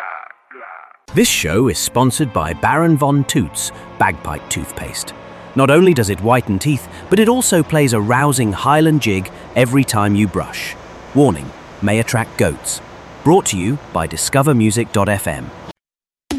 This show is sponsored by Baron Von Toots Bagpipe Toothpaste. Not only does it whiten teeth, but it also plays a rousing Highland jig every time you brush. Warning, may attract goats. Brought to you by discovermusic.fm.